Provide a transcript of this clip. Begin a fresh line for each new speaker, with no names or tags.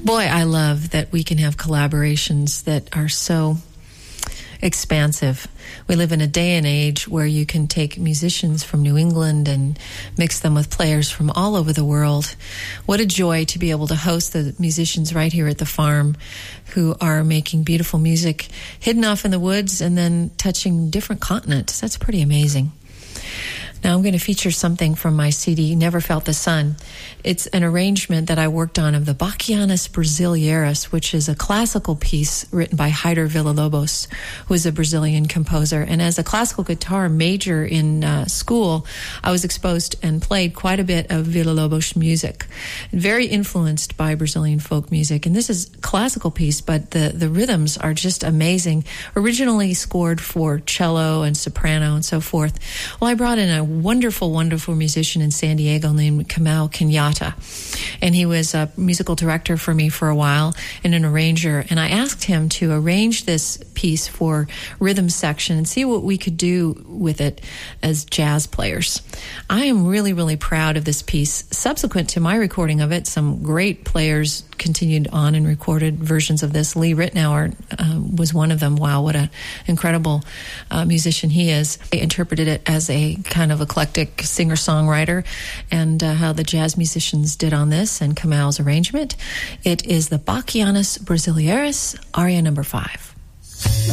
Boy, I love that we can have collaborations that are so expansive. We live in a day and age where you can take musicians from New England and mix them with players from all over the world. What a joy to be able to host the musicians right here at the farm who are making beautiful music hidden off in the woods and then touching different continents. That's pretty amazing. Now I'm going to feature something from my CD, Never Felt the Sun. It's an arrangement that I worked on of the Bachianas Brasileiras, which is a classical piece written by Heitor Villa-Lobos, who is a Brazilian composer. And as a classical guitar major in school, I was exposed and played quite a bit of Villa-Lobos music, very influenced by Brazilian folk music. And this is a classical piece, but the rhythms are just amazing. Originally scored for cello and soprano and so forth. Well, I brought in a wonderful, wonderful musician in San Diego named Kamau Kenyatta. And he was a musical director for me for a while and an arranger. And I asked him to arrange this piece for rhythm section and see what we could do with it as jazz players. I am really, really proud of this piece. Subsequent to my recording of it, some great players continued on and recorded versions of this. Lee Ritenour was one of them. Wow, what an incredible musician he is. They interpreted it as a kind of eclectic singer-songwriter, and how the jazz musicians did on this and Kamau's arrangement. It is the Bachianas Brasileiras, aria number 5.